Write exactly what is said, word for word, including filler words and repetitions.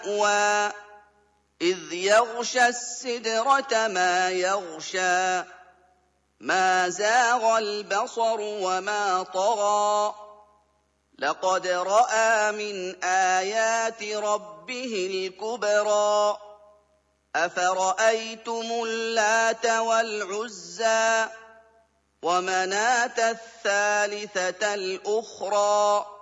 مَأْوَىٰ إِذْ يَغْشَى السِّدْرَةَ مَا يَغْشَىٰ مَا زَاغَ الْبَصَرُ وَمَا طَغَىٰ لَقَدْ رَأَىٰ مِنْ آيَاتِ رَبِّهِ الْكُبْرَىٰ أَفَرَأَيْتُمُ اللَّاتَ وَالْعُزَّىٰ وَمَنَاةَ الثَّالِثَةَ الْأُخْرَىٰ